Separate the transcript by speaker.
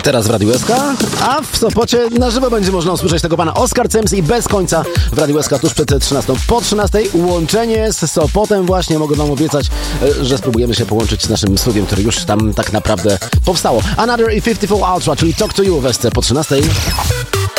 Speaker 1: Teraz w Radiu SK, a w Sopocie na żywo będzie można usłyszeć tego pana Oscar Cems i Bez końca w Radiu SK tuż przed 13. Po 13 łączenie z Sopotem właśnie. Mogę wam obiecać, że spróbujemy się połączyć z naszym studiem, które już tam tak naprawdę powstało. Another E54 Ultra, czyli Talk to You w SC po 13.